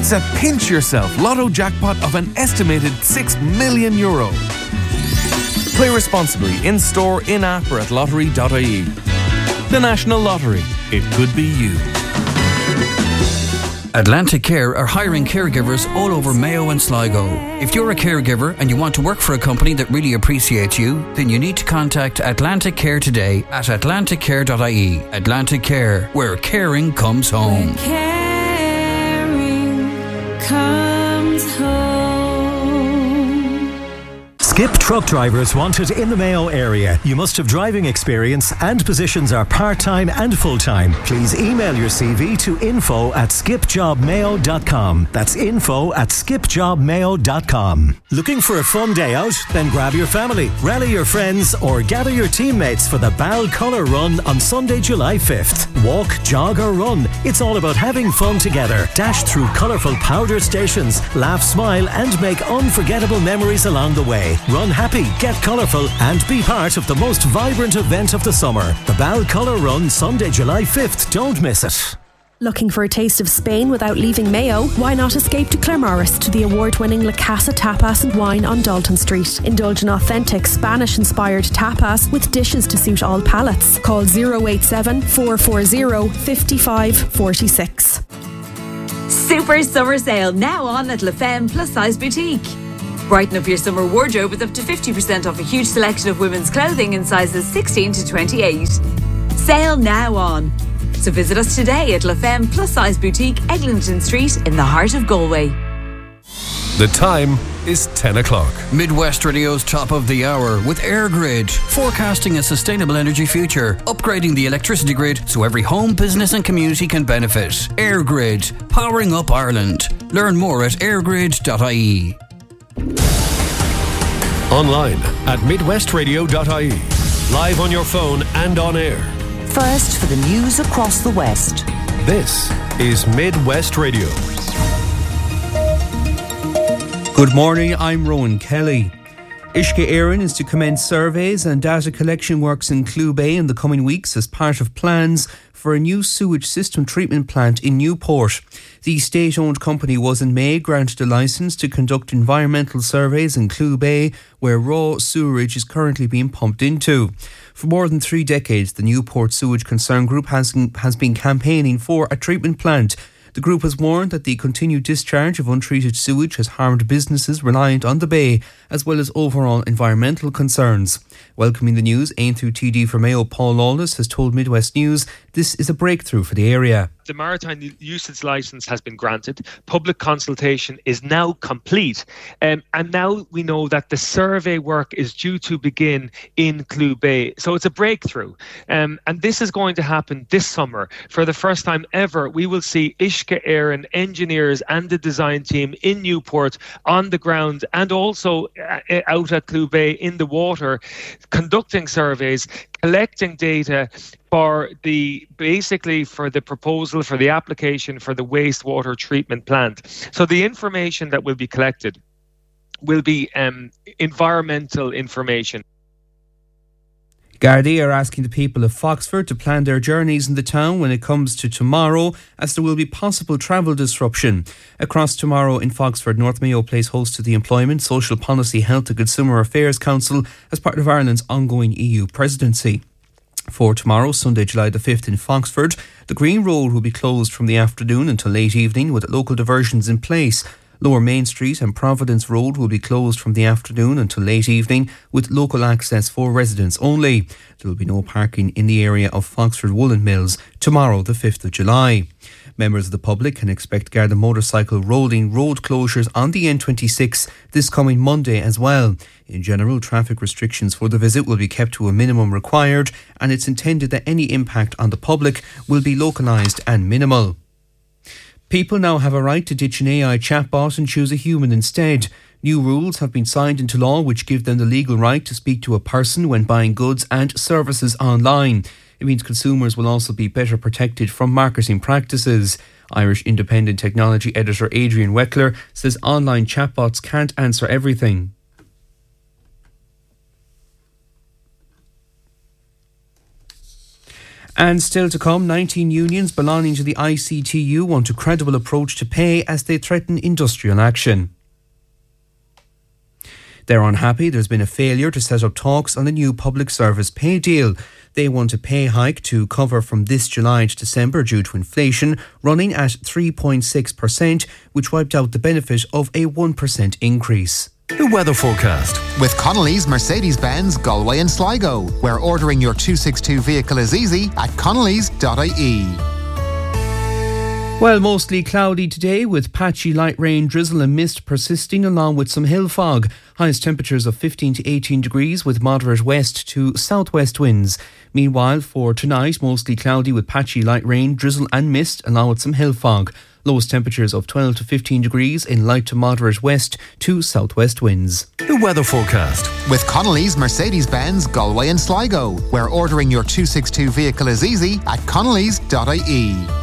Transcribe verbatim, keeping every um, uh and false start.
It's a pinch yourself lotto jackpot of an estimated six million euro. Play responsibly in store, in app or at lottery dot I E. The National Lottery. It could be you. Atlantic Care are hiring caregivers all over Mayo and Sligo. If you're a caregiver and you want to work for a company that really appreciates you, then you need to contact Atlantic Care today at atlantic care dot I E. Atlantic Care, where caring comes home. Where caring comes home. Skip Truck Drivers wanted in the Mayo area. You must have driving experience and positions are part-time and full-time. Please email your C V to info at skip job mayo dot com. That's info at skip job mayo dot com. Looking for a fun day out? Then grab your family, rally your friends or gather your teammates for the Bal Colour Run on Sunday, July fifth. Walk, jog or run. It's all about having fun together. Dash through colourful powder stations, laugh, smile and make unforgettable memories along the way. Run happy, get colourful and be part of the most vibrant event of the summer. The Bal Colour Run, Sunday, July fifth. Don't miss it. Looking for a taste of Spain without leaving Mayo? Why not escape to Claremorris to the award-winning La Casa Tapas and Wine on Dalton Street. Indulge in authentic Spanish-inspired tapas with dishes to suit all palates. Call zero eight seven, four four zero, five five four six. Super summer sale now on at La Femme Plus Size Boutique. Brighten up your summer wardrobe with up to fifty percent off a huge selection of women's clothing in sizes sixteen to twenty-eight. Sale now on. So visit us today at La Femme Plus Size Boutique, Eglinton Street in the heart of Galway. The time is ten o'clock. Midwest Radio's top of the hour with EirGrid, forecasting a sustainable energy future, upgrading the electricity grid so every home, business and community can benefit. EirGrid, powering up Ireland. Learn more at air grid dot I E. Online at midwest radio dot I E. Live on your phone and on air. First for the news across the West. This is Midwest Radio. Good morning, I'm Rowan Kelly. Uisce Éireann is to commence surveys and data collection works in Clúbé in the coming weeks as part of plans for a new sewage system treatment plant in Newport. The state-owned company was in May granted a licence to conduct environmental surveys in Clúbé, where raw sewerage is currently being pumped into. For more than three decades, the Newport Sewage Concern Group has, has been campaigning for a treatment plant. The group has warned that the continued discharge of untreated sewage has harmed businesses reliant on the bay, as well as overall environmental concerns. Welcoming the news, Aontú T D for Mayo Paul Lawless has told Midwest News this is a breakthrough for the area. The maritime usage licence has been granted. Public consultation is now complete. Um, and now we know that the survey work is due to begin in Clúbé. So it's a breakthrough. Um, and this is going to happen this summer. For the first time ever, we will see Uisce Éireann engineers and the design team in Newport on the ground and also uh, out at Clúbé in the water, conducting surveys, collecting data for the basically for the proposal for the application for the wastewater treatment plant. So the information that will be collected will be um, environmental information. Gardaí are asking the people of Foxford to plan their journeys in the town when it comes to tomorrow, as there will be possible travel disruption. Across tomorrow in Foxford, North Mayo plays host to the Employment, Social Policy, Health and Consumer Affairs Council as part of Ireland's ongoing E U presidency. For tomorrow, Sunday, July the fifth in Foxford, the Green Road will be closed from the afternoon until late evening with local diversions in place. Lower Main Street and Providence Road will be closed from the afternoon until late evening with local access for residents only. There will be no parking in the area of Foxford Woolen Mills tomorrow, the fifth of July. Members of the public can expect Garda motorcycle rolling road closures on the N twenty-six this coming Monday as well. In general, traffic restrictions for the visit will be kept to a minimum required, and it's intended that any impact on the public will be localised and minimal. People now have a right to ditch an A I chatbot and choose a human instead. New rules have been signed into law which give them the legal right to speak to a person when buying goods and services online. It means consumers will also be better protected from marketing practices. Irish independent technology editor Adrian Weckler says online chatbots can't answer everything. And still to come, nineteen unions belonging to the I C T U want a credible approach to pay as they threaten industrial action. They're unhappy there's been a failure to set up talks on the new public service pay deal. They want a pay hike to cover from this July to December due to inflation, running at three point six percent, which wiped out the benefit of a one percent increase. The weather forecast. With Connolly's Mercedes-Benz Galway and Sligo, where ordering your two sixty-two vehicle is easy at connellys dot I E. Well, mostly cloudy today with patchy light rain, drizzle and mist persisting along with some hill fog. Highest temperatures of fifteen to eighteen degrees with moderate west to southwest winds. Meanwhile, for tonight, mostly cloudy with patchy light rain, drizzle and mist along with some hill fog. Lowest temperatures of twelve to fifteen degrees in light to moderate west to southwest winds. The weather forecast. With Connolly's Mercedes-Benz Galway and Sligo, where ordering your two sixty-two vehicle is easy at connellys dot I E.